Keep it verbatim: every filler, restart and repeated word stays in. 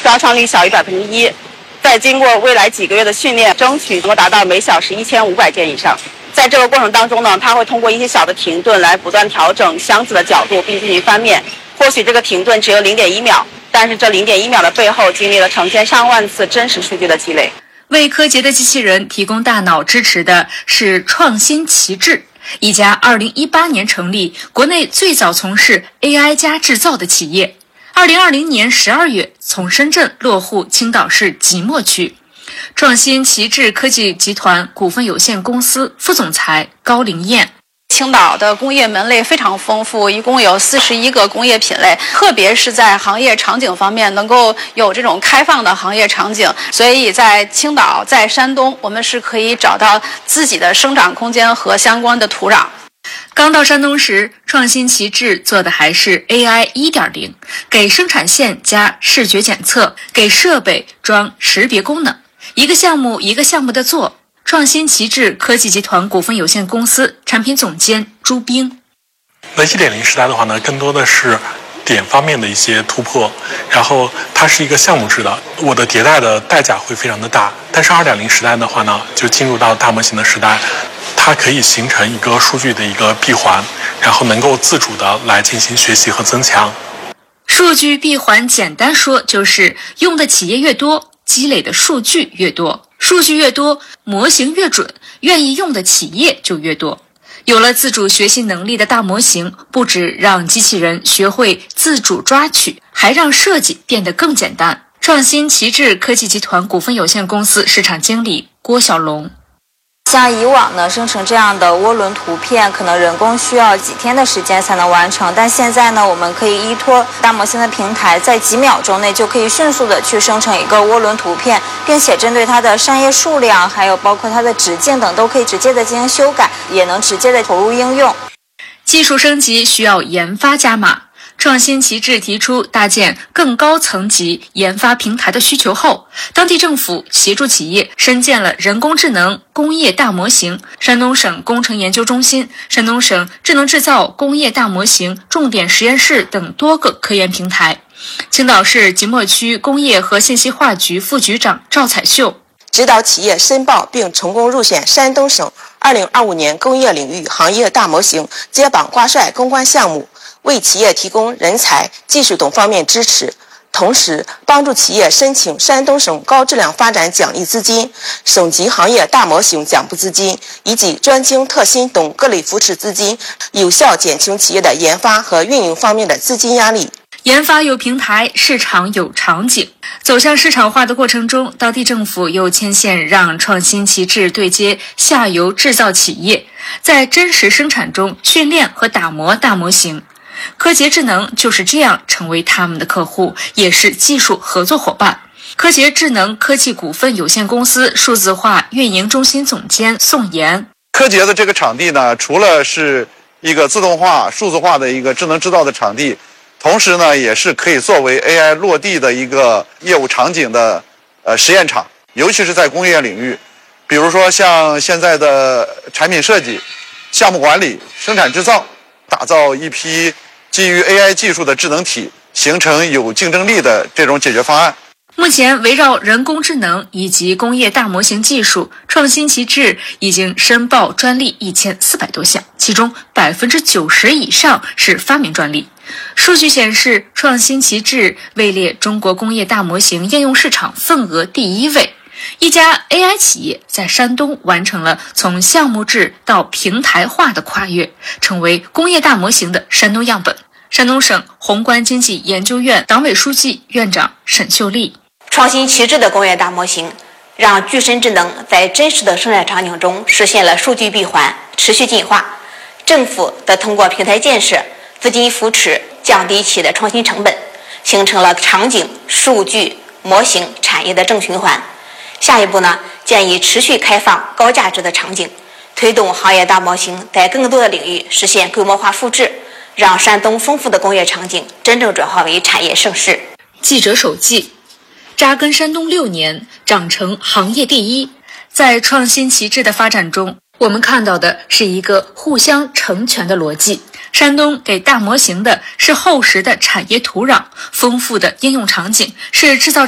抓创率小于百分之一。再经过未来几个月的训练，争取能够达到每小时一千五百件以上。在这个过程当中呢，它会通过一些小的停顿来不断调整箱子的角度，并进行翻面。或许这个停顿只有零点一秒，但是这零点一秒的背后经历了成千上万次真实数据的积累。 为柯洁的机器人提供大脑支持的是创新奇智，一家二零一八年成立、国内最早从事 A I 加制造的企业。二零二零年十二月从深圳落户青岛市即墨区。创新奇智科技集团股份有限公司副总裁高凌燕。 青岛的工业门类非常丰富，一共有四十一个工业品类，特别是在行业场景方面能够有这种开放的行业场景，所以在青岛、在山东，我们是可以找到自己的生长空间和相关的土壤。 刚到山东时，创新奇智做的还是 A I 一点零， 给生产线加视觉检测，给设备装识别功能，一个项目一个项目的做。创新奇智科技集团股份有限公司产品总监朱冰。 那 一点零 时代的话呢，更多的是点方面的一些突破，然后它是一个项目制的，我的迭代的代价会非常的大。但是 二点零 时代的话呢，就进入到大模型的时代，它可以形成一个数据的一个闭环，然后能够自主的来进行学习和增强。 数据闭环简单说就是用的企业越多，积累的数据越多，数据越多，模型越准，愿意用的企业就越多。有了自主学习能力的大模型，不只让机器人学会自主抓取，还让设计变得更简单。创新奇智科技集团股份有限公司市场经理郭小龙。 像以往呢，生成这样的涡轮图片，可能人工需要几天的时间才能完成，但现在呢，我们可以依托大模型的平台，在几秒钟内就可以迅速的去生成一个涡轮图片，并且针对它的扇叶数量，还有包括它的直径等，都可以直接的进行修改，也能直接的投入应用。 技术升级需要研发加码。创新奇智提出搭建更高层级研发平台的需求后，当地政府协助企业深建了人工智能工业大模型、山东省工程研究中心、山东省智能制造工业大模型重点实验室等多个科研平台。青岛市即墨区工业和信息化局副局长赵彩秀。 指导企业申报并成功入选山东省二零二五年工业领域行业大模型接榜挂帅攻关项目，为企业提供人才、技术等方面支持，同时帮助企业申请山东省高质量发展奖励资金、省级行业大模型奖补资金以及专精特新等各类扶持资金，有效减轻企业的研发和运营方面的资金压力。 研发有平台，市场有场景。走向市场化的过程中，当地政府又牵线让创新奇智对接下游制造企业，在真实生产中训练和打磨大模型。柯洁智能就是这样成为他们的客户，也是技术合作伙伴。柯洁智能科技股份有限公司数字化运营中心总监宋岩。 柯洁的这个场地呢，除了是一个自动化、数字化的一个智能制造的场地，同时呢，也是可以作为 A I 落地的一个业务场景的呃实验场，尤其是在工业领域，比如说像现在的产品设计、项目管理、生产制造，打造一批基于 A I 技术的智能体，形成有竞争力的这种解决方案。 目前围绕人工智能以及工业大模型技术，创新奇智已经申报专利一千四百多项，其中 百分之九十 以上是发明专利。数据显示，创新奇智位列中国工业大模型应用市场份额第一位。一家 A I 企业在山东完成了从项目制到平台化的跨越，成为工业大模型的山东样本。山东省宏观经济研究院党委书记、院长沈秀丽。 创新奇智的工业大模型，让具身智能在真实的生产场景中实现了数据闭环、持续进化。政府的通过平台建设、资金扶持，降低企业的创新成本，形成了场景、数据、模型、产业的正循环。下一步呢，建议持续开放高价值的场景，推动行业大模型在更多的领域实现规模化复制，让山东丰富的工业场景真正转化为产业盛世。 记者手记，扎根山东六年，长成行业第一。在创新奇智的发展中，我们看到的是一个互相成全的逻辑。山东给大模型的是厚实的产业土壤，丰富的应用场景，是制造